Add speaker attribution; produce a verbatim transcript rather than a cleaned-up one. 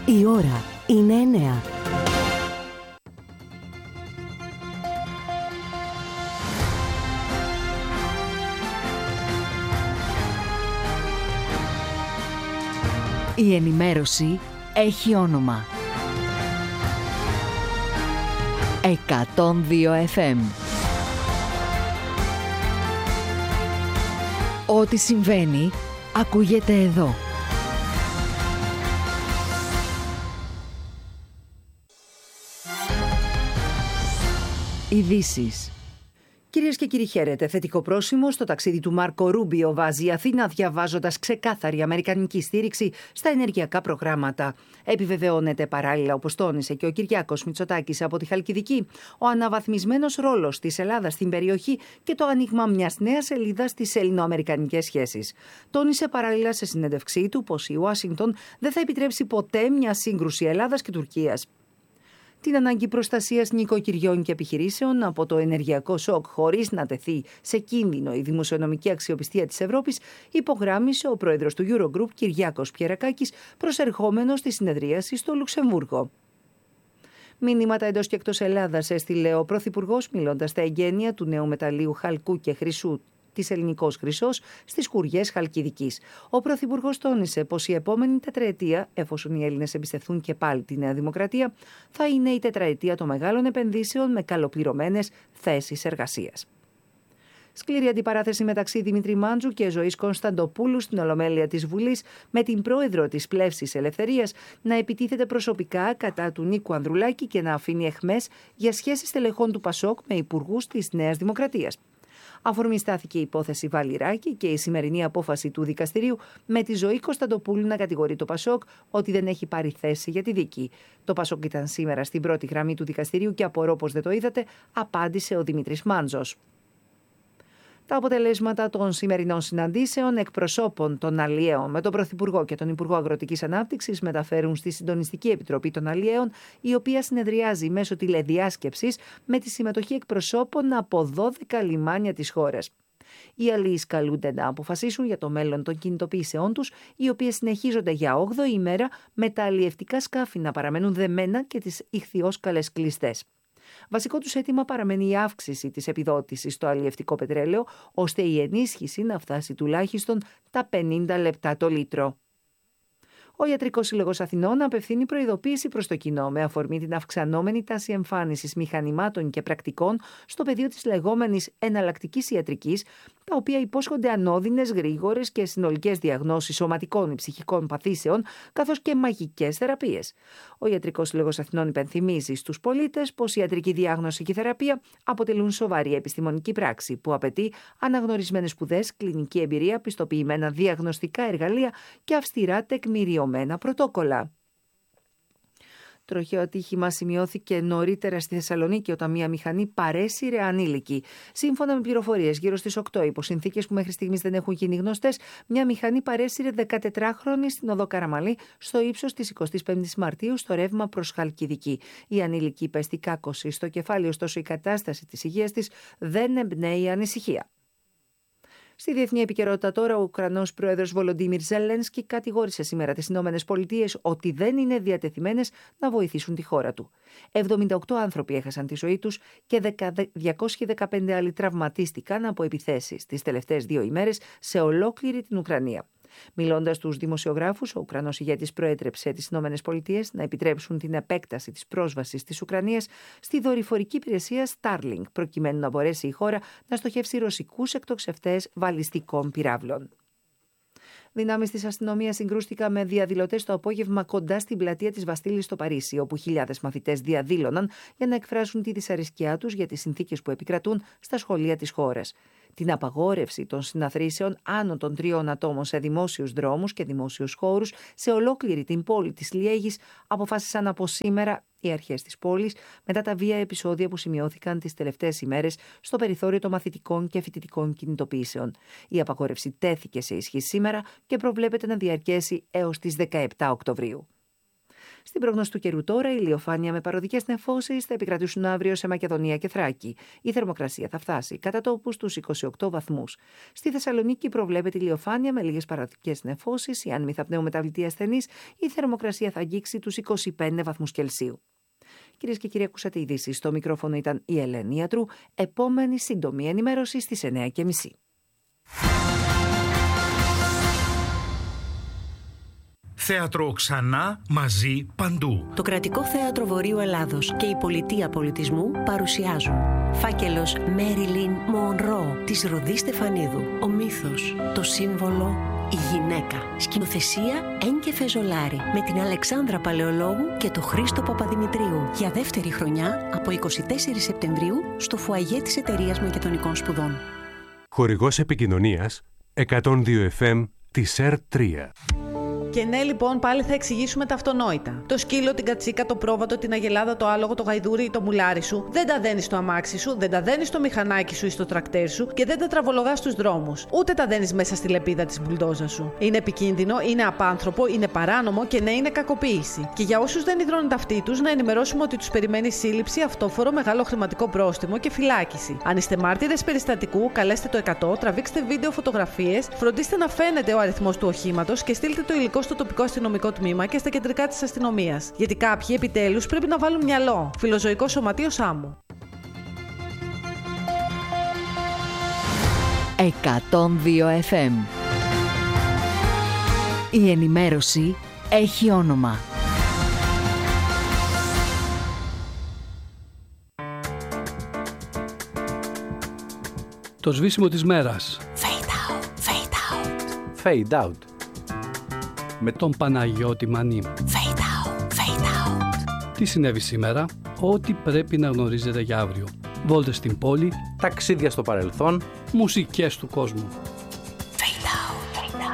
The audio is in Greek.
Speaker 1: Η ώρα είναι εννέα. Η ενημέρωση έχει όνομα. εκατόν δύο εφ εμ. Ό,τι συμβαίνει, ακούγεται εδώ. Ειδήσεις. Κυρίες και κύριοι, χαίρετε. Θετικό πρόσημο στο ταξίδι του Μάρκο Ρούμπιο βάζει η Αθήνα, διαβάζοντας ξεκάθαρη αμερικανική στήριξη στα ενεργειακά προγράμματα. Επιβεβαιώνεται παράλληλα, όπως τόνισε και ο Κυριάκος Μητσοτάκης από τη Χαλκιδική, ο αναβαθμισμένος ρόλος της Ελλάδας στην περιοχή και το άνοιγμα μιας νέας σελίδας στις ελληνοαμερικανικές σχέσεις. Τόνισε παράλληλα σε συνέντευξή του πως η Ουάσιγκτον δεν θα επιτρέψει ποτέ μια σύγκρουση Ελλάδας και Τουρκίας. Την ανάγκη προστασίας νοικοκυριών και επιχειρήσεων από το ενεργειακό σοκ χωρίς να τεθεί σε κίνδυνο η δημοσιονομική αξιοπιστία της Ευρώπης, υπογράμμισε ο πρόεδρος του Eurogroup Κυριάκος Πιερακάκης, προσερχόμενος στη συνεδρίαση στο Λουξεμβούργο. Μήνυματα εντός και εκτός Ελλάδας έστειλε ο πρωθυπουργός, μιλώντας στα εγγένεια του νέου μεταλλείου χαλκού και χρυσού της Ελληνικός Χρυσός στις Χουριές Χαλκιδικής. Ο πρωθυπουργός τόνισε πως η επόμενη τετραετία, εφόσον οι Έλληνες εμπιστευτούν και πάλι τη Νέα Δημοκρατία, θα είναι η τετραετία των μεγάλων επενδύσεων με καλοπληρωμένες θέσεις εργασίας. Σκληρή αντιπαράθεση μεταξύ Δημήτρη Μάντζου και Ζωής Κωνσταντοπούλου στην Ολομέλεια της Βουλής, με την πρόεδρο της Πλεύσης Ελευθερίας να επιτίθεται προσωπικά κατά του Νίκου Ανδρουλάκη και να αφήνει αιχμές για σχέσεις στελεχών του Πασόκ με υπουργούς της Νέας Δημοκρατίας. Αφορμή στάθηκε η υπόθεση Βαλιράκη και η σημερινή απόφαση του δικαστηρίου με τη Ζωή Κωνσταντοπούλου να κατηγορεί το Πασόκ ότι δεν έχει πάρει θέση για τη δίκη. Το Πασόκ ήταν σήμερα στην πρώτη γραμμή του δικαστηρίου και απορώ πως δεν το είδατε, απάντησε ο Δημήτρης Μάντζος. Τα αποτελέσματα των σημερινών συναντήσεων εκπροσώπων των αλλιέων με τον Πρωθυπουργό και τον Υπουργό Αγροτικής Ανάπτυξης μεταφέρουν στη Συντονιστική Επιτροπή των Αλλιέων, η οποία συνεδριάζει μέσω τηλεδιάσκεψης με τη συμμετοχή εκπροσώπων από δώδεκα λιμάνια της χώρας. Οι αλλιείς καλούνται να αποφασίσουν για το μέλλον των κινητοποιήσεών τους, οι οποίες συνεχίζονται για όγδοη ημέρα, με τα αλλιευτικά σκάφη να παραμένουν δεμένα και τις ιχθυόσκαλες κλειστές. Βασικό τους αίτημα παραμένει η αύξηση της επιδότησης στο αλλιευτικό πετρέλαιο, ώστε η ενίσχυση να φτάσει τουλάχιστον τα πενήντα λεπτά το λίτρο. Ο Ιατρικός Σύλλογος Αθηνών απευθύνει προειδοποίηση προς το κοινό με αφορμή την αυξανόμενη τάση εμφάνισης μηχανημάτων και πρακτικών στο πεδίο της λεγόμενης εναλλακτικής ιατρικής, τα οποία υπόσχονται ανώδυνες, γρήγορες και συνολικές διαγνώσεις σωματικών ή ψυχικών παθήσεων, καθώς και μαγικές θεραπείες. Ο Ιατρικός Σύλλογος Αθηνών υπενθυμίζει στους πολίτες πως η ιατρική διάγνωση και η θεραπεία αποτελούν σοβαρή επιστημονική πράξη που απαιτεί αναγνωρισμένες σπουδές, κλινική εμπειρία, πιστοποιημένα διαγνωστικά εργαλεία και αυστηρά τεκμηριωμένα πρωτόκολλα. Τροχαίο ατύχημα σημειώθηκε νωρίτερα στη Θεσσαλονίκη όταν μια μηχανή παρέσυρε ανήλικη. Σύμφωνα με πληροφορίες, γύρω στις οκτώ, υπό συνθήκες που μέχρι στιγμής δεν έχουν γίνει γνωστές, μια μηχανή παρέσυρε δεκατετράχρονη στην οδό Καραμαλή, στο ύψος της εικοστής πέμπτης Μαρτίου, στο ρεύμα προς Χαλκιδική. Η ανήλικη υπέστη κάκωση στο κεφάλι, ωστόσο η κατάσταση της υγείας της δεν εμπνέει ανησυχία. Στη διεθνή επικαιρότητα τώρα, ο Ουκρανός πρόεδρος Βολοντίμιρ Ζέλενσκι κατηγόρησε σήμερα τις Ηνωμένες Πολιτείες ότι δεν είναι διατεθειμένες να βοηθήσουν τη χώρα του. εβδομήντα οκτώ άνθρωποι έχασαν τη ζωή τους και διακόσιοι δεκαπέντε άλλοι τραυματίστηκαν από επιθέσεις τις τελευταίες δύο ημέρες σε ολόκληρη την Ουκρανία. Μιλώντας στους δημοσιογράφους, ο Ουκρανός ηγέτης προέτρεψε τις Ηνωμένες Πολιτείες να επιτρέψουν την επέκταση της πρόσβασης της Ουκρανίας στη δορυφορική υπηρεσία Starlink, προκειμένου να μπορέσει η χώρα να στοχεύσει ρωσικούς εκτοξευτές βαλιστικών πυράβλων. Δυνάμεις της αστυνομίας συγκρούστηκαν με διαδηλωτές το απόγευμα κοντά στην πλατεία της Βαστίλης στο Παρίσι, όπου χιλιάδες μαθητές διαδήλωναν για να εκφράσουν τη δυσαρεσκιά τους για τις συνθήκες που επικρατούν στα σχολεία της χώρας. Την απαγόρευση των συναθρήσεων άνω των τριών ατόμων σε δημόσιους δρόμους και δημόσιους χώρους σε ολόκληρη την πόλη της Λιέγης αποφάσισαν από σήμερα οι αρχές της πόλης, μετά τα βία επεισόδια που σημειώθηκαν τις τελευταίες ημέρες στο περιθώριο των μαθητικών και φοιτητικών κινητοποιήσεων. Η απαγόρευση τέθηκε σε ισχύ σήμερα και προβλέπεται να διαρκέσει έως τις δεκαεπτά Οκτωβρίου. Στην πρόγνωση του καιρού τώρα, ηλιοφάνεια με παροδικές νεφώσεις θα επικρατήσουν αύριο σε Μακεδονία και Θράκη. Η θερμοκρασία θα φτάσει κατά τόπου στους είκοσι οκτώ βαθμούς. Στη Θεσσαλονίκη προβλέπεται ηλιοφάνεια με λίγες παροδικές νεφώσεις. Οι άνεμοι θα πνέουν μεταβλητή ασθενείς. Η θερμοκρασία θα αγγίξει τους είκοσι πέντε βαθμούς Κελσίου. Κυρίες και κύριοι, ακούσατε ειδήσεις. Στο μικρόφωνο ήταν η Ελένη Ιατρού. Επόμενη σύντομη ενημέρωση στις εννιά και μισή.
Speaker 2: Θέατρο ξανά, μαζί, παντού.
Speaker 3: Το Κρατικό Θέατρο Βορείου Ελλάδος και η Πολιτεία Πολιτισμού παρουσιάζουν Φάκελος Μέριλιν Μονρό της Ροδί Στεφανίδου. Ο μύθος, το σύμβολο, η γυναίκα. Σκηνοθεσία Έγκεφε Ζολάρη με την Αλεξάνδρα Παλαιολόγου και το Χρήστο Παπαδημητρίου. Για δεύτερη χρονιά από εικοστή τέταρτη Σεπτεμβρίου στο φουαγέ της Εταιρείας Μακεδονικών Σπουδών.
Speaker 4: Χορηγός επικοινωνίας εκατόν δύο εφ εμ της ΕΡ τρία.
Speaker 5: Και ναι, λοιπόν, πάλι θα εξηγήσουμε τα αυτονόητα. Το σκύλο, την κατσίκα, το πρόβατο, την αγελάδα, το άλογο, το γαϊδούρι ή το μουλάρι σου δεν τα δένεις στο αμάξι σου, δεν τα δένεις στο μηχανάκι σου ή στο τρακτέρ σου και δεν τα τραβολογάς στους δρόμους. Ούτε τα δένεις μέσα στη λεπίδα της μπουλντόζα σου. Είναι επικίνδυνο, είναι απάνθρωπο, είναι παράνομο και ναι, είναι κακοποίηση. Και για όσους δεν υδρώνουν ταυτί τους, να ενημερώσουμε ότι τους περιμένει σύλληψη, αυτόφορο, μεγάλο χρηματικό πρόστιμο και φυλάκιση. Αν είστε μάρτυρες περιστατικού, καλέστε το εκατό, τραβήξτε βίντεο φωτογραφίες, φροντίστε να φαίνεται ο αριθμός του οχήματος και στείλτε το υλικό στο τοπικό αστυνομικό τμήμα και στα κεντρικά της αστυνομίας. Γιατί κάποιοι επιτέλους πρέπει να βάλουν μυαλό. Φιλοζωικό Σωματείο Σάμου.
Speaker 1: εκατόν δύο εφ εμ. Η ενημέρωση έχει όνομα.
Speaker 6: Το σβήσιμο της μέρας.
Speaker 3: Fade out, fade out.
Speaker 7: Fade out.
Speaker 6: Με τον Παναγιώτη Μανί.
Speaker 3: Fade out, fade out.
Speaker 6: Τι συνέβη σήμερα, ό,τι πρέπει να γνωρίζετε για αύριο. Βόλτες στην πόλη,
Speaker 7: Ταξίδια στο παρελθόν,
Speaker 6: μουσικές του κόσμου.